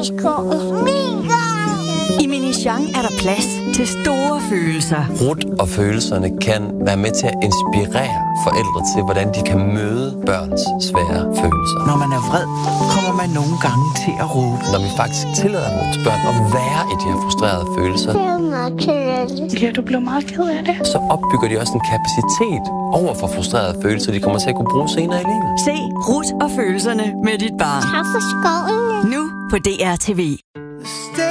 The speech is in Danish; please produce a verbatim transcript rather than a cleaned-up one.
skoven. Min gang! I Minichang er der plads til store følelser. Rut og følelserne kan være med til at inspirere forældre til, hvordan de kan møde børns svære følelser. Når man er vred, kommer man nogle gange til at råbe. Når vi faktisk tillader vores børn at være i de her frustrerede følelser, Det er meget kedeligt. Ja, du blev meget ked af det. så opbygger de også en kapacitet over for frustrerede følelser, de kommer til at kunne bruge senere i livet. Se Rut og følelserne med dit barn. Tak for skoven. Nu på D R T V.